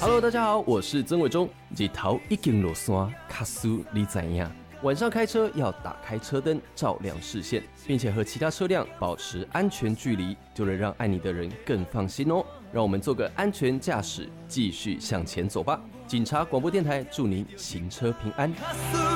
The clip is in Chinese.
Hello， 大家好，我是曾伟忠。日头已经落山，卡苏你怎样？晚上开车要打开车灯，照亮视线，并且和其他车辆保持安全距离，就能让爱你的人更放心哦。让我们做个安全驾驶，继续向前走吧。警察广播电台祝您行车平安。